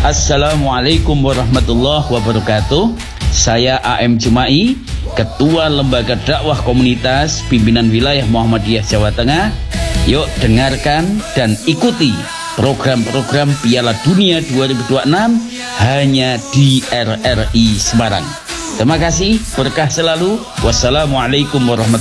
Assalamualaikum warahmatullahi wabarakatuh. Saya AM Jumai, Ketua Lembaga Dakwah Komunitas Pimpinan Wilayah Muhammadiyah Jawa Tengah. Yuk dengarkan dan ikuti program-program Piala Dunia 2026 hanya di RRI Semarang. Terima kasih, berkah selalu. Wassalamualaikum warahmatullahi wabarakatuh.